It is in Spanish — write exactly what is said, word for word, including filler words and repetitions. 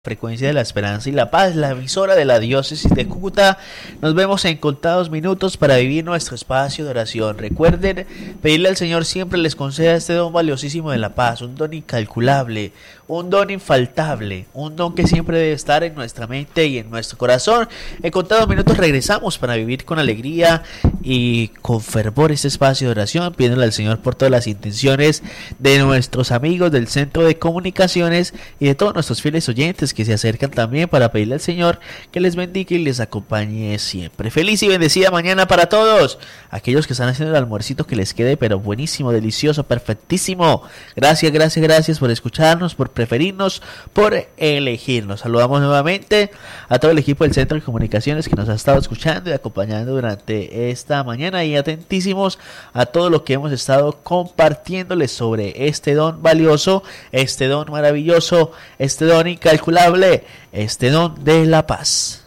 Frecuencia de la Esperanza y la Paz, la emisora de la Diócesis de Cúcuta. Nos vemos en contados minutos para vivir nuestro espacio de oración. Recuerden pedirle al Señor siempre les conceda este don valiosísimo de la paz, un don incalculable, un don infaltable, un don que siempre debe estar en nuestra mente y en nuestro corazón. En contados minutos regresamos para vivir con alegría y con fervor este espacio de oración, pidiéndole al Señor por todas las intenciones de nuestros amigos del Centro de Comunicaciones y de todos nuestros fieles oyentes que se acercan también para pedirle al Señor que les bendiga y les acompañe siempre. Feliz y bendecida mañana para todos. Aquellos que están haciendo el almuercito, que les quede pero buenísimo, delicioso, perfectísimo. Gracias, gracias, gracias por escucharnos, por preferirnos, por elegirnos. Saludamos nuevamente a todo el equipo del Centro de Comunicaciones que nos ha estado escuchando y acompañando durante esta mañana, y atentísimos a todo lo que hemos estado compartiéndoles sobre este don valioso, este don maravilloso, este don incalculable, este don de la paz.